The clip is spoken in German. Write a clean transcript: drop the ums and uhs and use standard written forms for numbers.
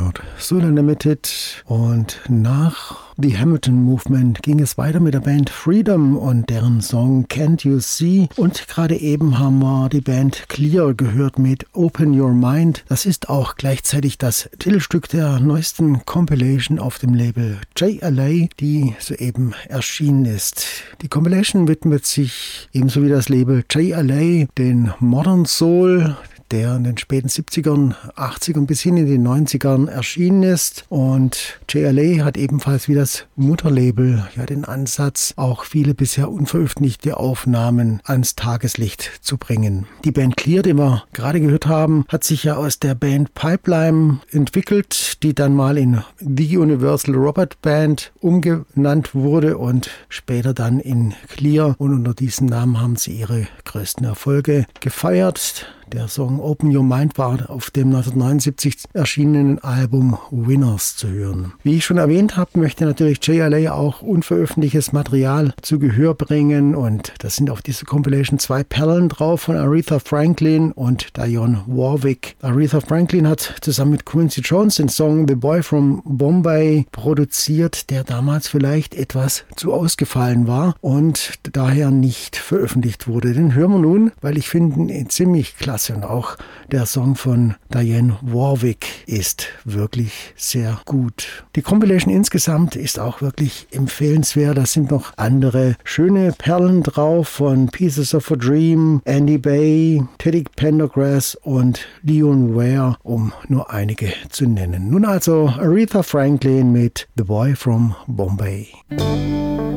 gehört. Soul Unlimited, und nach The Hamilton Movement ging es weiter mit der Band Freedom und deren Song Can't You See, und gerade eben haben wir die Band Clear gehört mit Open Your Mind. Das ist auch gleichzeitig das Titelstück der neuesten Compilation auf dem Label JLA, die soeben erschienen ist. Die Compilation widmet sich ebenso wie das Label JLA den Modern Soul, der in den späten 70ern, 80ern bis hin in die 90ern erschienen ist. Und JLA hat ebenfalls wie das Mutterlabel den Ansatz, auch viele bisher unveröffentlichte Aufnahmen ans Tageslicht zu bringen. Die Band Clear, die wir gerade gehört haben, hat sich ja aus der Band Pipeline entwickelt, die dann mal in The Universal Robot Band umgenannt wurde und später dann in Clear. Und unter diesem Namen haben sie ihre größten Erfolge gefeiert. Der Song Open Your Mind war auf dem 1979 erschienenen Album Winners zu hören. Wie ich schon erwähnt habe, möchte natürlich JLA auch unveröffentlichtes Material zu Gehör bringen, und da sind auf dieser Compilation 2 Perlen drauf von Aretha Franklin und Dionne Warwick. Aretha Franklin hat zusammen mit Quincy Jones den Song The Boy from Bombay produziert, der damals vielleicht etwas zu ausgefallen war und daher nicht veröffentlicht wurde. Den hören wir nun, weil ich finde ihn ziemlich klasse. Und auch der Song von Dionne Warwick ist wirklich sehr gut. Die Compilation insgesamt ist auch wirklich empfehlenswert. Da sind noch andere schöne Perlen drauf von Pieces of a Dream, Andy Bay, Teddy Pendergrass und Leon Ware, um nur einige zu nennen. Nun also Aretha Franklin mit The Boy from Bombay.